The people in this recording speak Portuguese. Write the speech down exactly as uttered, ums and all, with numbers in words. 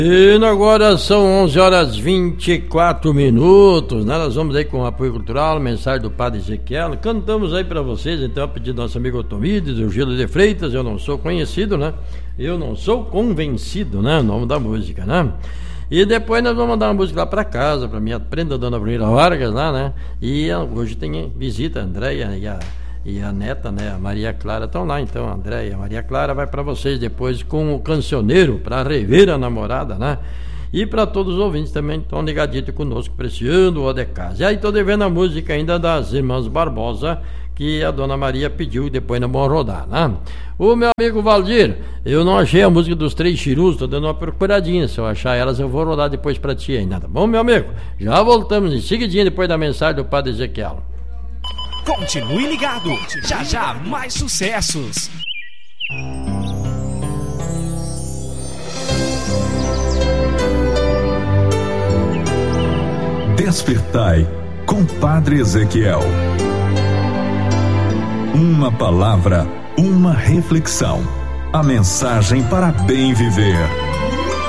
E agora são onze horas e vinte e quatro minutos, né? Nós vamos aí com o apoio cultural, mensagem do Padre Ezequiel. Cantamos aí pra vocês, então, a pedido do nosso amigo Otomides, o Gilo de Freitas. Eu não sou conhecido, né? Eu não sou convencido, né? O nome da música, né? E depois nós vamos mandar uma música lá pra casa, pra minha prenda, Dona Brunira Vargas, lá, né? E hoje tem visita, a Andréia e a, e a neta, né? A Maria Clara estão lá, então a Andréia e a Maria Clara vai pra vocês depois com o cancioneiro, pra rever a namorada, né? E para todos os ouvintes também estão ligadinhos conosco, preciando o de casa. E aí tô devendo a música ainda das Irmãs Barbosa, que a Dona Maria pediu e depois nós vamos rodar, né? O meu amigo Valdir, eu não achei a música dos Três Chirus, tô dando uma procuradinha, se eu achar elas eu vou rodar depois pra ti ainda, tá bom, meu amigo? Já voltamos em seguidinho depois da mensagem do Padre Ezequiel. Continue ligado, já já mais sucessos. Despertai com Padre Ezequiel. Uma palavra, uma reflexão. A mensagem para bem viver.